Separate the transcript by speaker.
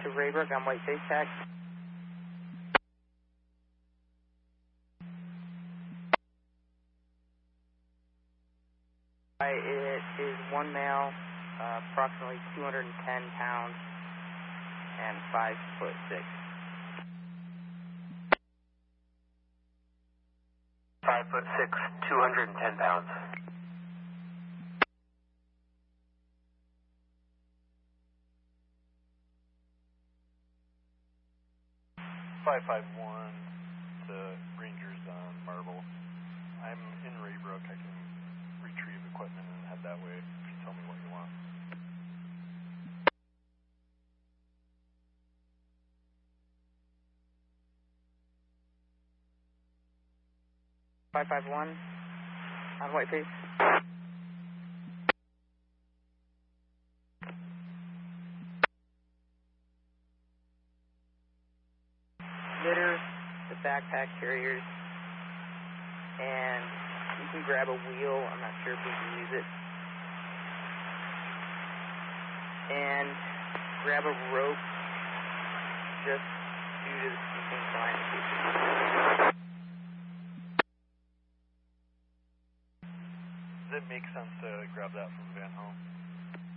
Speaker 1: to Raybrook on Whiteface taxi. It is one male, approximately 210 pounds, and 5'6".
Speaker 2: 5'6", 210 pounds.
Speaker 3: 551 to Rangers on Marble. I'm in Raybrook. I can retrieve equipment and head that way if you tell me what you want.
Speaker 1: .551 on Whiteface. Litter, the backpack carriers, and you can grab a wheel. I'm not sure if we can use it. And grab a rope just due to the steep incline.
Speaker 3: Does it make sense to grab that from Van Home?